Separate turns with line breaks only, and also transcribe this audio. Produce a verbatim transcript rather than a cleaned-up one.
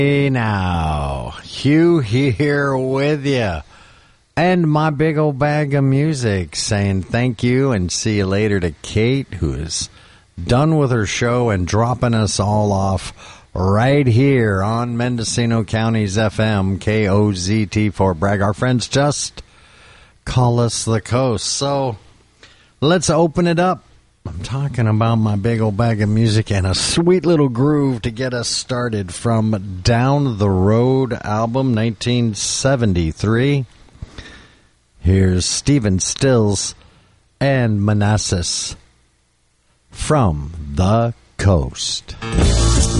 Hey now, Hugh here with you, and my big old bag of music, saying thank you and see you later to Kate, who is done with her show and dropping us all off right here on Mendocino County's F M, K O Z T for Bragg. Our friends just call us the Coast. So let's open it up. I'm talking about my big old bag of music and a sweet little groove to get us started from Down the Road album, nineteen seventy-three. Here's Stephen Stills and Manassas from the Coast.